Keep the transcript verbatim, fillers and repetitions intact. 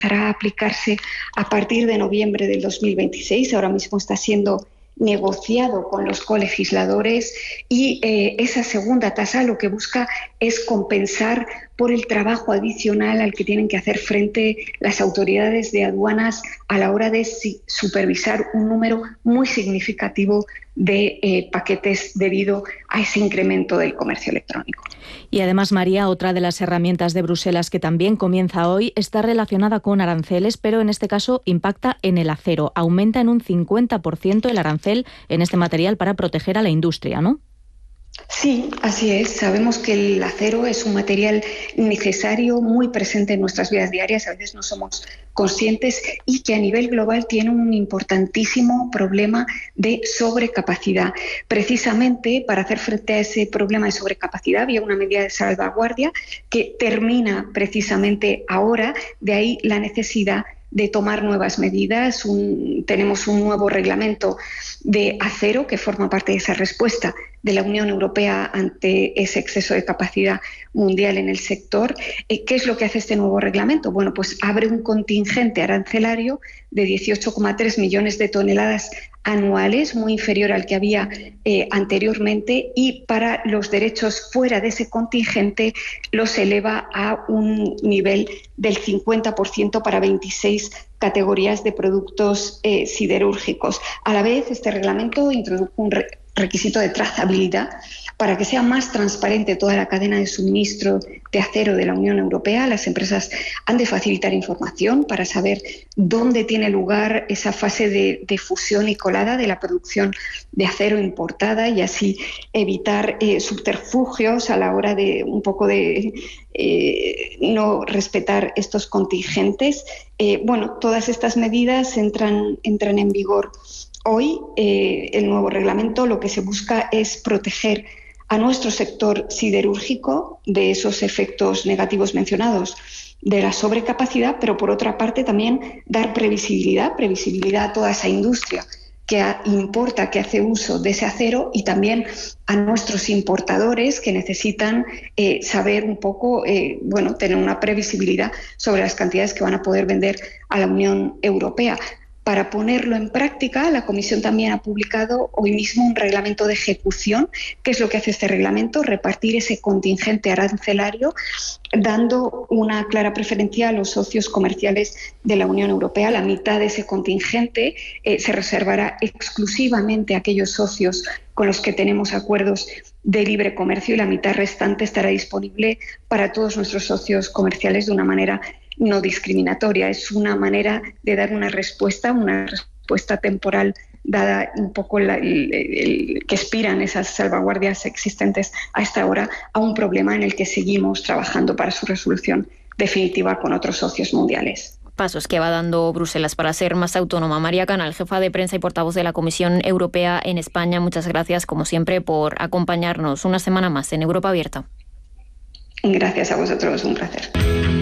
a aplicarse a partir de noviembre del dos mil veintiséis. Ahora mismo está siendo negociado con los colegisladores y eh, esa segunda tasa lo que busca es compensar por el trabajo adicional al que tienen que hacer frente las autoridades de aduanas a la hora de supervisar un número muy significativo de eh, paquetes debido a ese incremento del comercio electrónico. Y además, María, otra de las herramientas de Bruselas que también comienza hoy está relacionada con aranceles, pero en este caso impacta en el acero. Aumenta en un cincuenta por ciento el arancel en este material para proteger a la industria, ¿no? Sí, así es. Sabemos que el acero es un material necesario, muy presente en nuestras vidas diarias, a veces no somos conscientes, y que a nivel global tiene un importantísimo problema de sobrecapacidad. Precisamente para hacer frente a ese problema de sobrecapacidad había una medida de salvaguardia que termina precisamente ahora, de ahí la necesidad de tomar nuevas medidas. Un, tenemos un nuevo reglamento de acero que forma parte de esa respuesta de la Unión Europea ante ese exceso de capacidad mundial en el sector. ¿Qué es lo que hace este nuevo reglamento? Bueno, pues abre un contingente arancelario de dieciocho coma tres millones de toneladas anuales, muy inferior al que había eh, anteriormente, y para los derechos fuera de ese contingente los eleva a un nivel del cincuenta por ciento para veintiséis categorías de productos eh, siderúrgicos. A la vez, este reglamento introdujo un re- requisito de trazabilidad para que sea más transparente toda la cadena de suministro de acero de la Unión Europea. Las empresas han de facilitar información para saber dónde tiene lugar esa fase de, de fusión y colada de la producción de acero importada y así evitar eh, subterfugios a la hora de un poco de eh, no respetar estos contingentes. Eh, bueno, todas estas medidas entran, entran en vigor hoy. Eh, el nuevo reglamento lo que se busca es proteger a nuestro sector siderúrgico de esos efectos negativos mencionados de la sobrecapacidad, pero por otra parte también dar previsibilidad, previsibilidad a toda esa industria que importa, que hace uso de ese acero, y también a nuestros importadores que necesitan eh, saber un poco, eh, bueno, tener una previsibilidad sobre las cantidades que van a poder vender a la Unión Europea. Para ponerlo en práctica, la Comisión también ha publicado hoy mismo un reglamento de ejecución. ¿Qué es lo que hace este reglamento? Repartir ese contingente arancelario, dando una clara preferencia a los socios comerciales de la Unión Europea. La mitad de ese contingente eh, se reservará exclusivamente a aquellos socios con los que tenemos acuerdos de libre comercio, y la mitad restante estará disponible para todos nuestros socios comerciales de una manera no discriminatoria. Es una manera de dar una respuesta, una respuesta temporal, dada un poco la, el, el, que expiran esas salvaguardias existentes a esta hora, a un problema en el que seguimos trabajando para su resolución definitiva con otros socios mundiales. Pasos que va dando Bruselas para ser más autónoma. María Canal, jefa de prensa y portavoz de la Comisión Europea en España, muchas gracias, como siempre, por acompañarnos una semana más en Europa Abierta. Gracias a vosotros, un placer.